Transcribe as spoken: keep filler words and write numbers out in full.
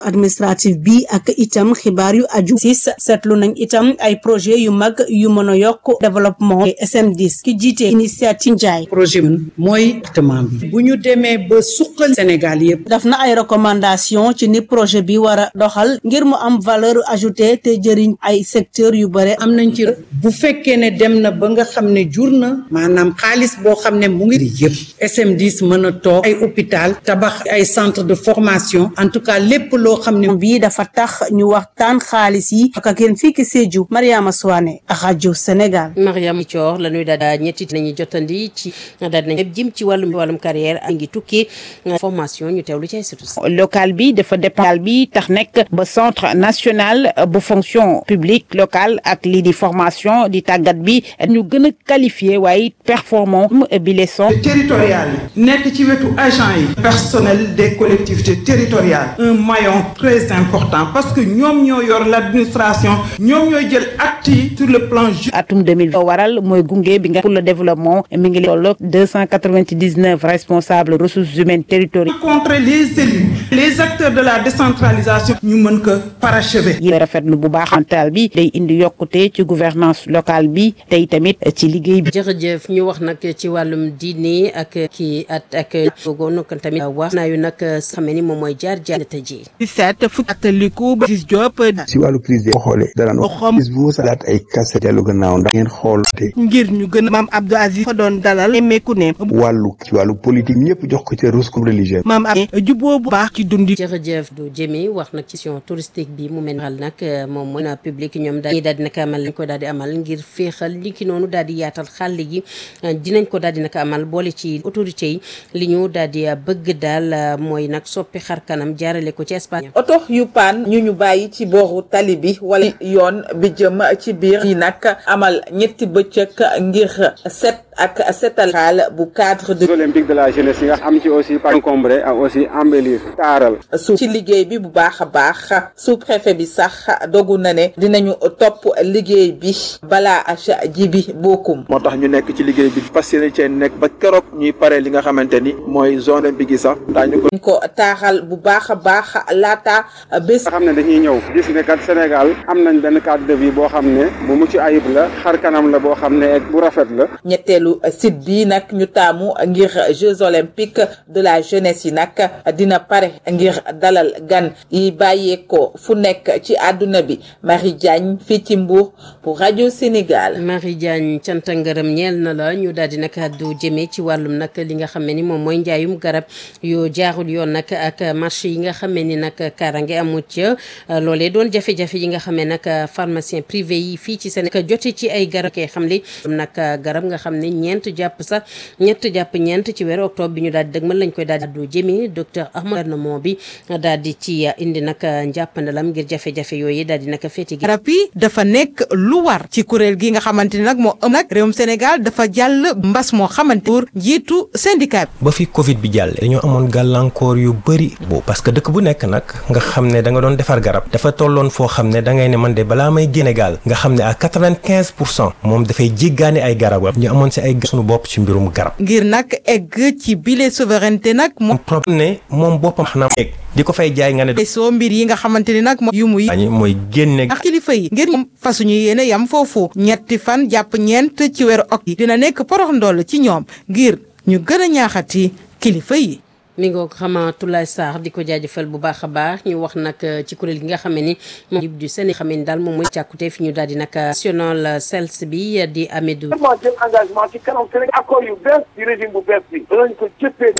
administratif bi ak itam xibaar yu aju si seetlu nañ itam ay projet yu mag yu mën a yokk développement S M dix ki jiite initiative Ndiaye. projet bi mooy département bi bu ñu demee ba suqal Sénégal yëpp. daf na ay recommandation ci ni projet bi war a doxal ngir mu am valeur ajoutée te jëriñ ay secteur yu bare. am nañ ci bu fekkee ne dem na ba nga xam ne jur na maanaam xaalis boo xam ne mu ngi yëpp S M dix mën a toog ay hôpital tabax ay centre de formation en tout cas lépp loo xam ne bii dafa tax ñu waxtaan xaalis yi ak ak yéen fii ki Sédhiou Mariama Souane rajo Sénégal. Mariama Thior la ñuy daal ñetti nañu jotandi ci daal nañ jëm ci wàllum wàllum carrière a ngi tukki formation ñu teewlu ci ay surtout local bi dafa départ bi tax nekk ba centre national bu fonction publique locale ak lii di formation di tàggat bi ñu gën a qualifié waaye performant bi les sont territorial yi nekk ci wetu agent yi personnel des collectivités territoriales un maillon très important parce que ñoom ñoo yor l'administration ñoom ñooy jël acte yi sur le plan atum deux mille waral mooy gunge bi nga pour le développement mi ngi tolloog deux cent quatre-vingt-dix-neuf responsables ressources humaines territoriales contre les élus les acteurs de la décentralisation ñu mën ko parachever yi rafetlu bu baax mental bi day indi yokkute ci gouvernance locale bi tey tamit ci liggéey bi. jërëjëf ñu wax nag ci wàllum diine ak kii at ak gogoon kon tamit wax naa yu nag xamee ni moom mooy jaar jaar tëjee. dix-sept fukki ateliku ba gis Diop. si wàllu crise de xoolee dara no gis bu salaat ay kase dellu gannaaw ndax ngeen xool te ngir ñu gën a maam Abdou Aziz fa doon dalal emmeeku ne wàllu ci wàllu politique ñëpp jox ko ci ruskum religieux maam ab juboo bu baax ci dundi. jërëjëf du jëmi wax nag ci session touristique bi mu mel xal nag moom mooy na public ñoom daal daal di naka amal lañ ko daal di amal ngir féexal li ki noonu daal di yaatal xàll gi dinañ ko daal di naka amal boole ci autorité yi li ñu daal di bëgg daal mooy nag soppi xar kanam jaarale ko ci Espagne. oto yu paan ñu ñu bàyyi ci booru tali bi wala yoon bi jëm ci biir yi nag amal ñetti bëccëg ngir set ak setal xaal bu cadre de olympique de la jeunesse yi nga am ci aussi par encombré ak aussi embellir taaral su ci liggéey bi bu baax a baax sous préfet bi sax dogu na ne dinañu topp liggéey bi balaa aca ji bi bokkum moo tax ñu nekk ci liggéey bi fas yéene cee nekk ba keroog ñuy pare li nga xamante ni mooy zone olympique yi sax daañu ko ko taaxal bu baax a baax laata bés nga xam ne dañuy ñëw gis ne kat Sénégal am nañ benn cadre de vie boo xam ne bu mucc ayib la xar kanam la boo xam ne bu rafet la ñetteelu site bi nag ñu taamu ngir Jeux olympiques de la jeunesse yi nag dina pare ngir dalal gan yi bàyyeekoo fu nekk ci àdduna bi Marie Diagne fii ci Mbour pour rajo Sénégal. Marie Diagne cant ngërëm ñeel na la ñu daal di nag àddu jëmee ci wàllum nag li nga xam ne ni moom mooy njaayum garab yoo jaarul yoon nag ak marché yi nga xam ni nag kaaraange amut ca loolee doon jafe-jafe yi nga xam ne nag pharmacien privé yi fii ci Sénégal jote ci ay garab kay xam li nag garab nga xam ne ñeent jàpp sax ñett jàpp ñeent ci weeru octobre bi ñu daal di dëgmal lañ koy daal di àddu jëmee docteur Ahmad gouvernement bi daal di ci indi nag njàppandalam ngir jafe-jafe yooyu daal di nag féeti gi garab yi dafa nekk lu war ci kuréel gi nga xamante ni nag moo ëm nag réewum Sénégal dafa jàll mbas moo xamante pour njiitu syndicat bi ba fi Covid bi jàlle dañoo amoon gàllankoor yu bëri bo parce que dëkk bu nekk nag nga xam ne da nga doon defar garab dafa tolloon foo xam ne da ngay ne man de balaa may génne gaal nga xam ne à quatre-vingt-quinze pour cent moom dafay jéggaane ay garab ñu amoon si ay suñu bopp ci mbirum garab ngir nag egg ci bile souveraineté nag moom problème ne moom boppam xanaa egg di ko fay jaay nga ne soo mbir yi nga xamante ni nag yu muy mooy génne ak kilifa yi ngir ñoom fasuñu yéene yam foofu ñetti fan jàpp ñeent ci weeru ok yi dina nekk porox ndoll ci ñoom ngir ñu gën a ñaaxati kilifa yi mi ngoo xamatulaay Sarr di ko jaajëfal bu baax a baax ñu wax nag ci kuréel gi nga xam ne ni moom du Sénégal xam ne daal moom mooy càkkute fi ñu daal di nag national sels bi di Amédou vraiment jël engagement ci kanam Sénégal accord yu bees di régime bu bees bi danañ ko jëppee